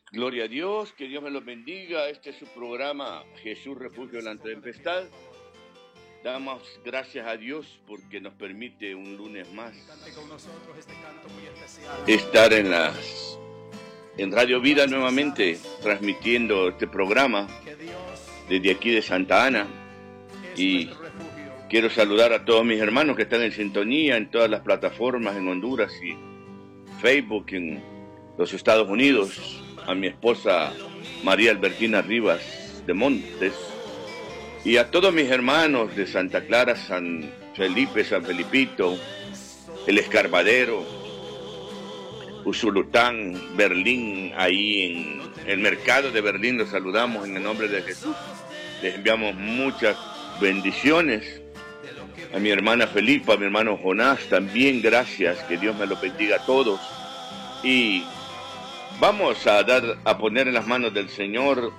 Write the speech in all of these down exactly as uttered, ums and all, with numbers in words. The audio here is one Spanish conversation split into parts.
Gloria a Dios, que Dios me los bendiga. Este es su programa Jesús Refugio en la Tempestad. Damos gracias a Dios porque nos permite un lunes más estar en las en Radio Vida nuevamente transmitiendo este programa desde aquí de Santa Ana. Y quiero saludar a todos mis hermanos que están en sintonía en todas las plataformas en Honduras y Facebook en los Estados Unidos. A mi esposa María Albertina Rivas de Montes y a todos mis hermanos de Santa Clara, San Felipe, San Felipito, El Escarbadero, Usulután, Berlín, ahí en el mercado de Berlín los saludamos en el nombre de Jesús. Les enviamos muchas bendiciones. A mi hermana Felipa, a mi hermano Jonás, también gracias, que Dios me los bendiga a todos. Y vamos a dar, a poner en las manos del Señor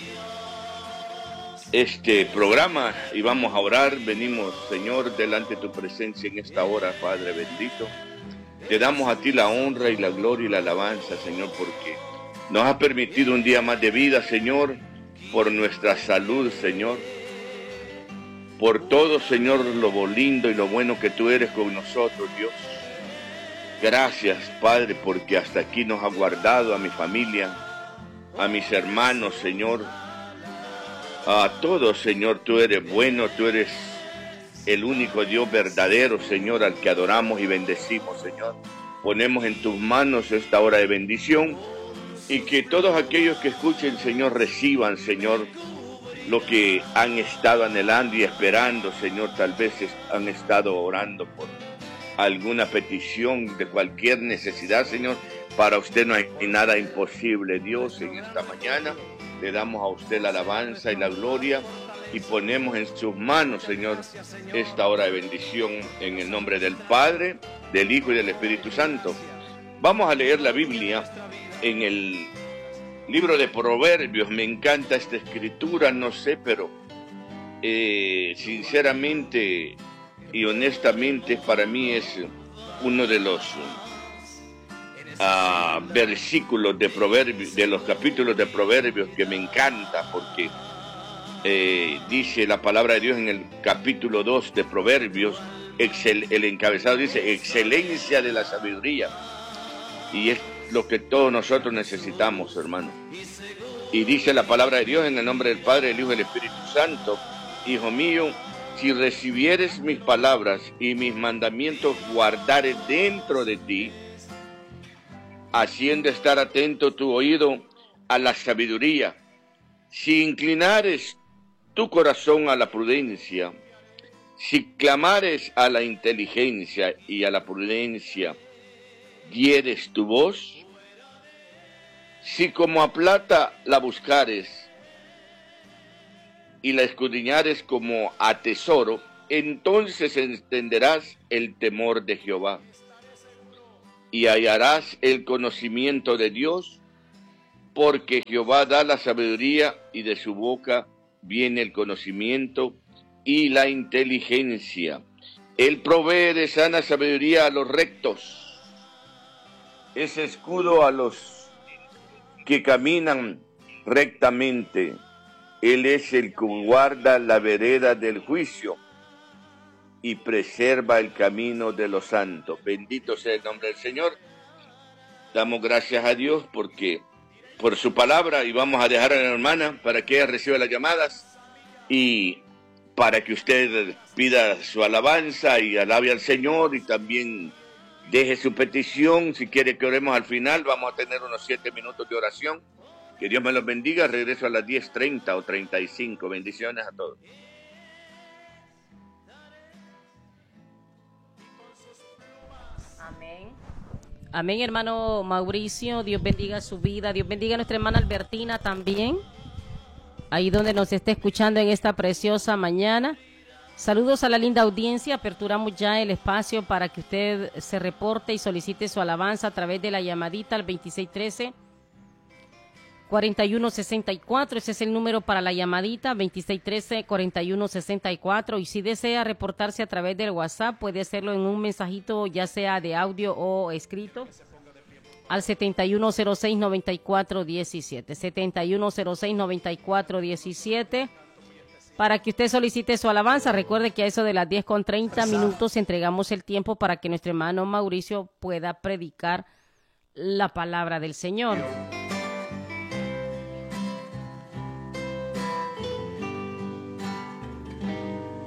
este programa y vamos a orar. Venimos, Señor, delante de tu presencia en esta hora, Padre bendito. Te damos a ti la honra y la gloria y la alabanza, Señor, porque nos has permitido un día más de vida, Señor, por nuestra salud, Señor, por todo, Señor, lo lindo y lo bueno que tú eres con nosotros, Dios. Gracias, Padre, porque hasta aquí nos ha guardado, a mi familia, a mis hermanos, Señor, a todos, Señor. Tú eres bueno, tú eres el único Dios verdadero, Señor, al que adoramos y bendecimos, Señor. Ponemos en tus manos esta hora de bendición y que todos aquellos que escuchen, Señor, reciban, Señor, lo que han estado anhelando y esperando, Señor. Tal vez han estado orando por alguna petición de cualquier necesidad, Señor. Para usted no hay nada imposible, Dios. En esta mañana le damos a usted la alabanza y la gloria y ponemos en sus manos, Señor, esta hora de bendición en el nombre del Padre, del Hijo y del Espíritu Santo. Vamos a leer la Biblia en el libro de Proverbios. Me encanta esta escritura, no sé, pero eh, sinceramente y honestamente para mí es uno de los uh, versículos de Proverbios, de los capítulos de Proverbios que me encanta, porque eh, dice la palabra de Dios en el capítulo dos de Proverbios, excel, el encabezado dice excelencia de la sabiduría, y es lo que todos nosotros necesitamos, hermano. Y dice la palabra de Dios en el nombre del Padre, del Hijo y del Espíritu Santo: Hijo mío, si recibieres mis palabras y mis mandamientos guardares dentro de ti, haciendo estar atento tu oído a la sabiduría, si inclinares tu corazón a la prudencia, si clamares a la inteligencia y a la prudencia, dieres tu voz, si como a plata la buscares y la escudriñares como a tesoro, entonces entenderás el temor de Jehová y hallarás el conocimiento de Dios, porque Jehová da la sabiduría y de su boca viene el conocimiento y la inteligencia. Él provee de sana sabiduría a los rectos, es escudo a los que caminan rectamente. Él es el que guarda la vereda del juicio y preserva el camino de los santos. Bendito sea el nombre del Señor. Damos gracias a Dios porque por su palabra, y vamos a dejar a la hermana para que ella reciba las llamadas y para que usted pida su alabanza y alabe al Señor, y también deje su petición. Si quiere que oremos al final, vamos a tener unos siete minutos de oración. Que Dios me los bendiga. Regreso a las diez treinta o treinta y cinco. Bendiciones a todos. Amén. Amén, hermano Mauricio. Dios bendiga su vida. Dios bendiga a nuestra hermana Albertina también, ahí donde nos está escuchando en esta preciosa mañana. Saludos a la linda audiencia. Aperturamos ya el espacio para que usted se reporte y solicite su alabanza a través de la llamadita al veintiséis trece, cuarenta y uno sesenta y cuatro. Ese es el número para la llamadita, veintiséis trece, cuarenta y uno sesenta y cuatro. Y si desea reportarse a través del WhatsApp, puede hacerlo en un mensajito, ya sea de audio o escrito, al setenta y uno cero seis noventa y cuatro diecisiete, setenta y uno cero seis noventa y cuatro diecisiete, para que usted solicite su alabanza. Recuerde que a eso de las diez con treinta minutos entregamos el tiempo para que nuestro hermano Mauricio pueda predicar la palabra del Señor.